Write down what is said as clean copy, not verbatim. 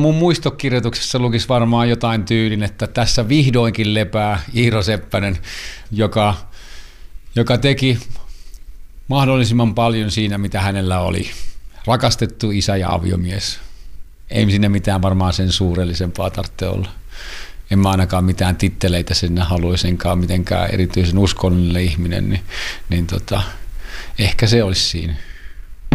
Mun muistokirjoituksessa lukisi varmaan jotain tyylin, että tässä vihdoinkin lepää Iiro Seppänen, joka teki mahdollisimman paljon siinä, mitä hänellä oli. Rakastettu isä ja aviomies. Ei sinne mitään varmaan sen suurellisempaa tarvitse olla. En mä ainakaan mitään titteleitä sinne haluaisinkaan mitenkään erityisen uskonnollinen ihminen, niin ehkä se olisi siinä.